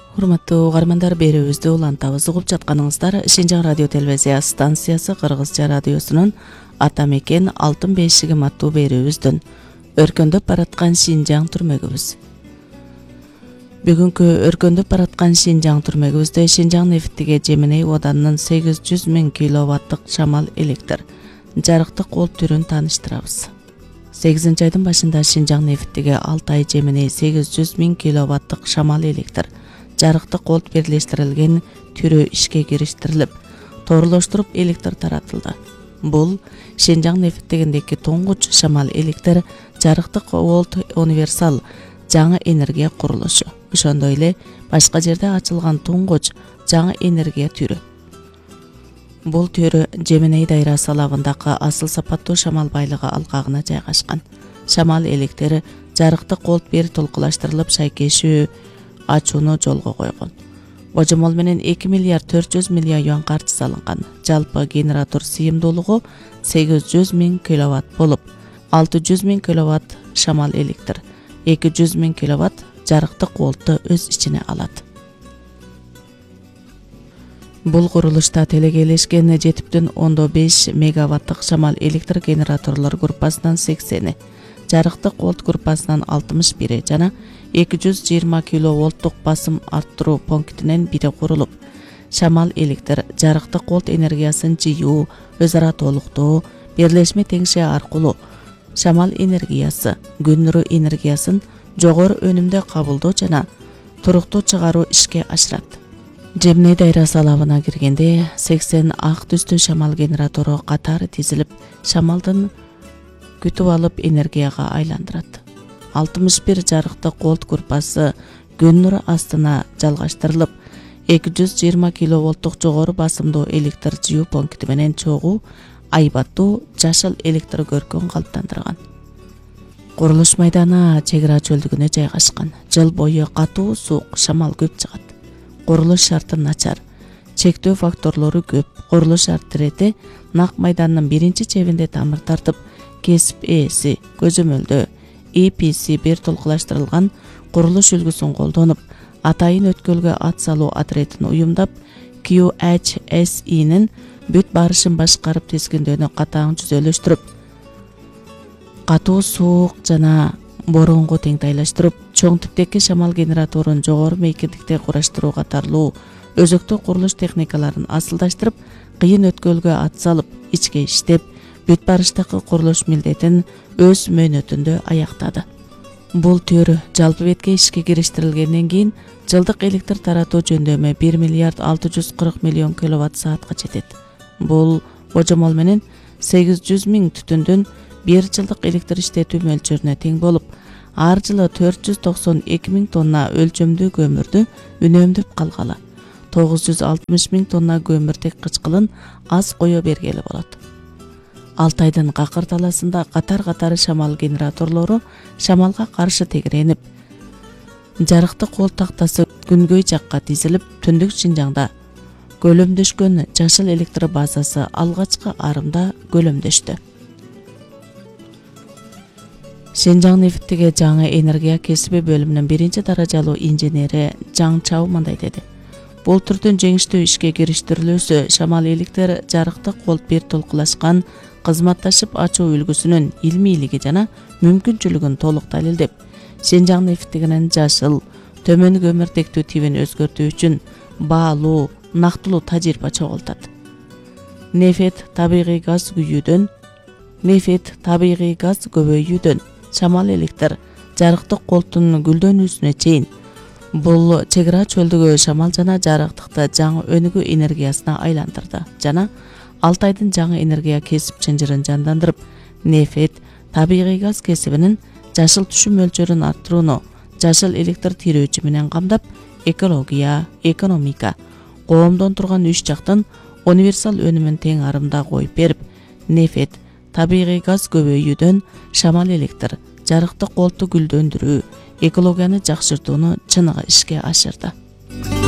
Урматтуу угармандар, берүүбүздү улантабыз. Угуп жатканыңыздар Шинжаң радио телевизия станциясы Кыргызча радиосунун Ата мекен алтын бешигим аттуу берүүбүздөн өркөндөп бараткан Шинжаң түрмөгүбүз. Бүгүнкү өркөндөп бараткан Шинжаң түрмөгүбүздө Шинжаң нефтиге Жеменей оданынын 800 000 киловаттык шамал электр жарыктык кол түрүн тааныштырабыз. 8 айдын башында Шинжаң нефтиге Алтай Жеменей 800 000 киловаттык шамал электр жарыктык кол бирлештирилген түрү ишке кириштирилип, тоорулуштуруп электр таратылды. Бул Шинжаң нефтигиндеги туңгуч шамал электр жарыктык волт универсал жаңы энергия курулушу. Ошондой эле башка жерде ачылган туңгуч жаңы энергия түрү. Бул түрү Жеменей дайрасы алабындагы асыл сапаттуу шамал байлыгы алкагына жайгашкан. Шамал электр жарыктык кол бир толкулаштырылып шайкешүү ачууну жолго койгон. Божомол менен 2 миллиард 400 миллион юан каржы салынган. Жалпы генератор сыйымдуулугу 800 000 киловатт болуп, 600 000 киловатт шамал электр, 200 000 киловатт жарыктык волтту өз ичине алат. Бул курулушта телегелешкен 7,5 мегаваттык шамал электр генераторлор группасынан 80, жарыктык волт группасынан 61 жана 220 киловолттук басым арттыруу пунктинен бири курулуп, шамал электр жарыктык волт энергиясын жыйуу, өз ара толуктоо, бирлешме теңшээ аркылуу шамал энергиясы, күн нуру энергиясын жогору өнүмдө кабылдоо жана туруктуу чыгаруу ишке ашырат. Жеменей дайрасы алабына киргенде 80 ак түстүү шамал генератору катары тизилип, шамалдын күтүп алып энергияга айландырат. 61 жарыктык волт группасы күн нуру астына жалгаштырылып, 220 киловолттук жогору басымдуу электр жыюу пункти менен чогуу айбаттуу жашыл электр көркөн калыптандырган. Курулуш майданы чек ара чөлдүгүнө жайгашкан. Жыл бою катуу суук шамал көп чыгат. Курулуш шарты начар, чектөө факторлору көп. Курулуш шарт нак майданын биринчи чебинде тамыр тартып, кесип ээси көзөмөлдө EPC бир толкулаштырылган курулуш үлгүсүн колдонуп, атайын өткөлгө ат салуу отретин уюмдап, QHSE'нин бүт барышын башкарып тизгиндөөнү катаң жүзөлөштүрүп, катуу суук жана боронго теңтайлаштырып, чоң типтеги шамал генераторун жогору мейкиндикте кураштыруу катарлуу өзөктүү курулуш техникаларын асылдаштырып, кыйын өткөлгө ат салып, ичке иштеп, бүт барыштагы курулуш милдетин өз мөөнөтүндө аяктады. Бул төр жалпы бетке ишке кириштирилгенден кийин жылдык электр таратуу жөндөмү 1 миллиард 640 миллион киловатт саатка жетет. Бул божомол менен 800 000 түтүндүн 1 жылдык электр иштетүү мөлчөрүнө тең болуп, ар жылы 492 000 тонна өлчөмдүү көмүрдү үнөмдөп калгалы, 960 000 тонна көмүртек кычкылын аз кое бергели болот. Алтайдын какыр таласында катар-катары шамал генераторлору шамалга каршы тегеренип, жарыктык кол тактасы күнгөй жакка тизилип, түндүк Шинжаңда көлөмдөшкөн жашыл электр базасы алгачкы арымда көлөмдөштү. Шинжаң нефтиге жаңы энергия кесиби бөлүмүнүн биринчи даражалуу инженери Жаң Чау мындай деди. Бул түрдүн жеңиштүү ишке кириштирилүүсү шамал электр жарыктык кол бир толкулашкан кызматташып ачуу үлгүсүнүн илмийлиги жана мүмкүнчүлүгүн толук далилдеп, Шинжаң нефтигинин жашыл, төмөн көмүртектүү тибин өзгөртүү үчүн баалуу, нактылуу тажрыйба чогултат. Нефт табигый газ көбөйүүдөн шамал электр жарыктык колдун гүлдөнүүсүнө чейин бул чек ара чөлдүгү шамал жана жарыктыкты жаңы өнүгүү энергиясына айландырды жана Алтайдын жаңы энергия кесип чынжырын жандандырып, нефт табигый газ кесибинин жашыл түшүм мөлчөрүн арттырууну жашыл электр тирөөчү менен камдап, экология, экономика, коомдон турган үч жактын универсал өнүмүн тең арымда коюп берип, нефт табигый газ көбөйүүдөн шамал электр жарыктык колду гүлдөндүрүү, экологияны жакшыртууну чыныгы ишке ашырды.